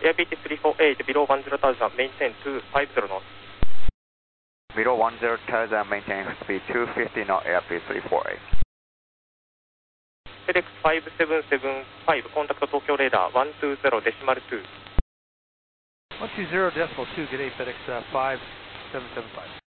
Airbnb 348, below 10,000, maintain 250 knots. Below 10,000, maintain speed 250 knot, Airbnb 348. FedEx 5775, contact Tokyo radar 120.2. 120.2, good day, FedEx 5775.